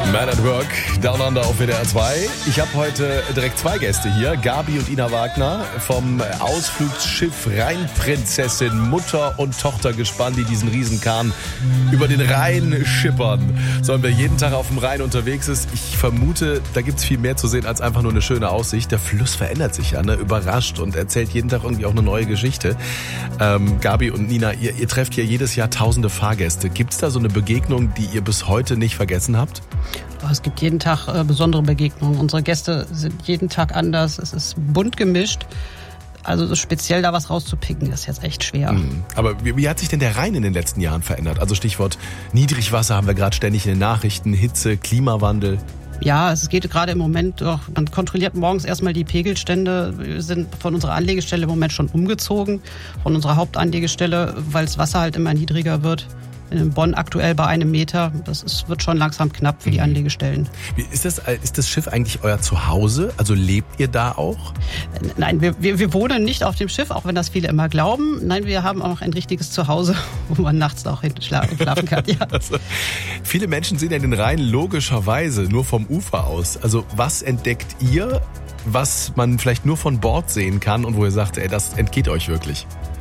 Man at Work, Down Under auf WDR 2. Ich habe heute direkt zwei Gäste hier, Gabi und Ina Wagner vom Ausflugsschiff Rheinprinzessin, Mutter und Tochter gespannt, die diesen Riesenkahn über den Rhein schippern. Sollen wir jeden Tag auf dem Rhein unterwegs ist. Ich vermute, da gibt's viel mehr zu sehen als einfach nur eine schöne Aussicht. Der Fluss verändert sich ja, ne? Überrascht und erzählt jeden Tag irgendwie auch eine neue Geschichte. Gabi und Nina, ihr trefft hier jedes Jahr tausende Fahrgäste. Gibt's da so eine Begegnung, die ihr bis heute nicht vergessen habt? Es gibt jeden Tag besondere Begegnungen. Unsere Gäste sind jeden Tag anders. Es ist bunt gemischt. Also so speziell da was rauszupicken, ist jetzt echt schwer. Aber wie hat sich denn der Rhein in den letzten Jahren verändert? Also Stichwort Niedrigwasser haben wir gerade ständig in den Nachrichten, Hitze, Klimawandel. Ja, es geht gerade im Moment doch. Man kontrolliert morgens erstmal die Pegelstände. Wir sind von unserer Anlegestelle im Moment schon umgezogen, von unserer Hauptanlegestelle, weil das Wasser halt immer niedriger wird. In Bonn aktuell bei 1 Meter. Wird schon langsam knapp für die Anlegestellen. Ist das Schiff eigentlich euer Zuhause? Also lebt ihr da auch? Nein, wir wohnen nicht auf dem Schiff, auch wenn das viele immer glauben. Nein, wir haben auch ein richtiges Zuhause, wo man nachts auch hinten schlafen kann. Ja. Also, viele Menschen sehen ja den Rhein logischerweise nur vom Ufer aus. Also was entdeckt ihr, was man vielleicht nur von Bord sehen kann und wo ihr sagt, das entgeht euch wirklich?